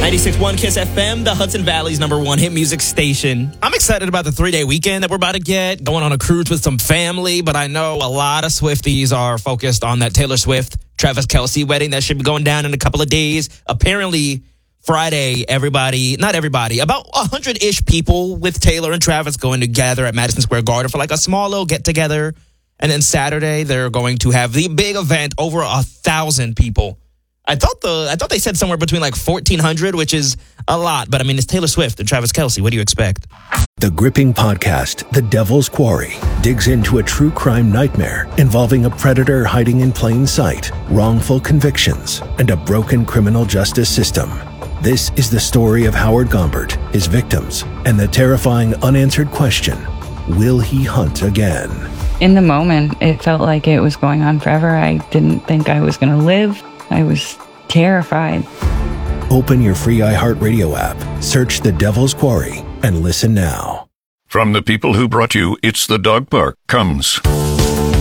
96.1 Kiss FM, the Hudson Valley's #1 hit music station. I'm excited about the 3-day weekend that we're about to get, going on a cruise with some family, but I know a lot of Swifties are focused on that Taylor Swift, Travis Kelce wedding that should be going down in a couple of days. Apparently, Friday, not everybody, about 100-ish people with Taylor and Travis going to gather at Madison Square Garden for like a small little get-together. And then Saturday, they're going to have the big event, over 1,000 people. I thought they said somewhere between like 1,400, which is a lot. But I mean, it's Taylor Swift and Travis Kelce. What do you expect? The gripping podcast, The Devil's Quarry, digs into a true crime nightmare involving a predator hiding in plain sight, wrongful convictions, and a broken criminal justice system. This is the story of Howard Gombert, his victims, and the terrifying unanswered question, will he hunt again? In the moment, it felt like it was going on forever. I didn't think I was going to live. I was terrified. Open your free iHeartRadio app, search The Devil's Quarry, and listen now. From the people who brought you It's the Dog Park comes